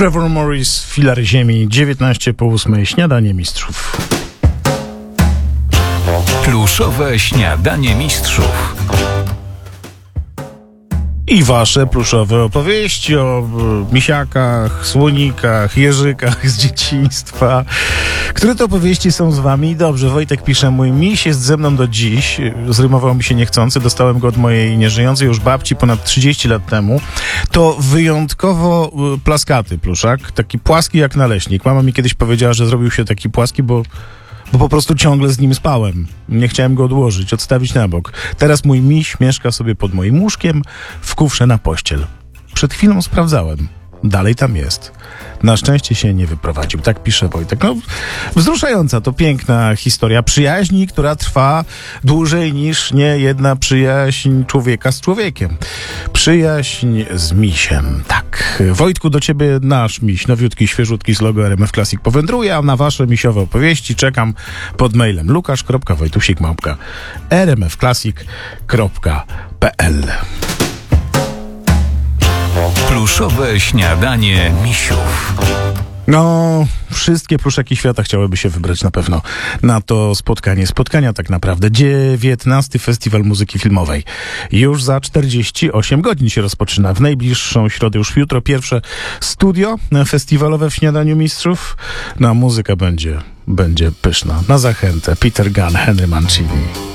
Trevor Morris, Filary Ziemi, 19:08, śniadanie mistrzów. Pluszowe śniadanie mistrzów. I wasze pluszowe opowieści o misiakach, słonikach, jeżykach z dzieciństwa. Które to opowieści są z wami? Dobrze, Wojtek pisze, mój miś jest ze mną do dziś. Zrymował mi się niechcący. Dostałem go od mojej nieżyjącej już babci ponad 30 lat temu. To wyjątkowo plaskaty pluszak. Taki płaski jak naleśnik. Mama mi kiedyś powiedziała, że zrobił się taki płaski, bo po prostu ciągle z nim spałem. Nie chciałem go odłożyć, odstawić na bok. Teraz mój miś mieszka sobie pod moim łóżkiem w kufrze na pościel. Przed chwilą sprawdzałem. Dalej tam jest. Na szczęście się nie wyprowadził. Tak pisze Wojtek. No, wzruszająca to piękna historia przyjaźni, która trwa dłużej niż niejedna przyjaźń człowieka z człowiekiem. Przyjaźń z misiem. Tak. Wojtku, do ciebie nasz miś, nowiutki, świeżutki z logo RMF Classic powędruje, a na wasze misiowe opowieści czekam pod mailem lukasz.wojtusik@rmfclassic.pl. Pluszowe śniadanie misiów. No, wszystkie pluszaki świata chciałyby się wybrać na pewno na to spotkanie. Spotkania tak naprawdę. 19. Festiwal Muzyki Filmowej. Już za 48 godzin się rozpoczyna. W najbliższą środę, już jutro, pierwsze studio festiwalowe w Śniadaniu Mistrzów. No, muzyka będzie pyszna. Na zachętę Peter Gunn, Henry Mancini.